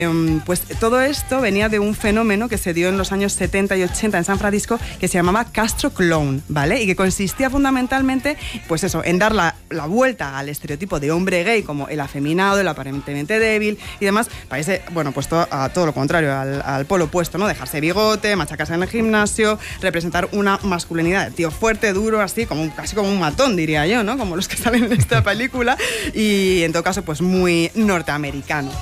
Pues todo esto venía de un fenómeno que se dio en los años 70 y 80 en San Francisco, que se llamaba Castro Clown, ¿vale? Y que consistía fundamentalmente, pues eso, en dar la vuelta al estereotipo de hombre gay como el afeminado, el aparentemente débil y demás, parece, bueno, pues a todo lo contrario, al polo opuesto, ¿no? Dejarse bigote, machacarse en el gimnasio, representar una masculinidad de tío fuerte, duro, así, casi como un matón, diría yo, ¿no? Como los que salen en esta película, y en todo caso, pues muy norteamericano.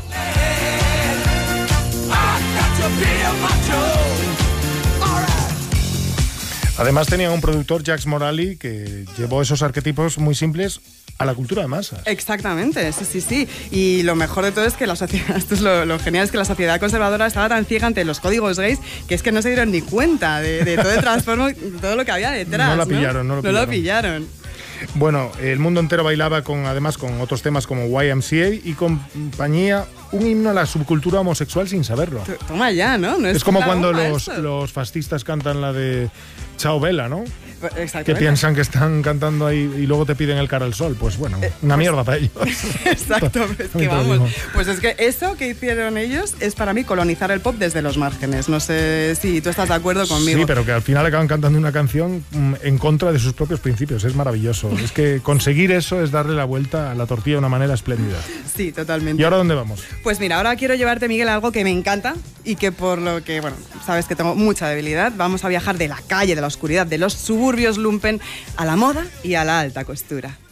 Además tenía un productor, Jacques Morali, que llevó esos arquetipos muy simples a la cultura de masas. Exactamente, sí. Y lo mejor de todo es que la sociedad, esto es lo genial, es que la sociedad conservadora estaba tan ciega ante los códigos gays que es que no se dieron ni cuenta de todo el transformo, todo lo que había detrás. No lo pillaron. Bueno, el mundo entero bailaba además con otros temas como YMCA y compañía, un himno a la subcultura homosexual sin saberlo. Toma ya, ¿no? Es como cuando los fascistas cantan la de Chao Vela, ¿no? Que piensan que están cantando ahí y luego te piden el cara al sol. Pues bueno, una mierda para ellos. Exacto, es que vamos. Pues es que eso que hicieron ellos es para mí colonizar el pop desde los márgenes. No sé si tú estás de acuerdo conmigo. Sí, pero que al final acaban cantando una canción en contra de sus propios principios. Es maravilloso. Es que conseguir eso es darle la vuelta a la tortilla de una manera espléndida. Sí, totalmente. ¿Y ahora dónde vamos? Pues mira, ahora quiero llevarte, Miguel, a algo que me encanta y que por lo que, bueno, sabes que tengo mucha debilidad. Vamos a viajar de la calle, de la oscuridad, de los suburbios lumpen a la moda y a la alta costura.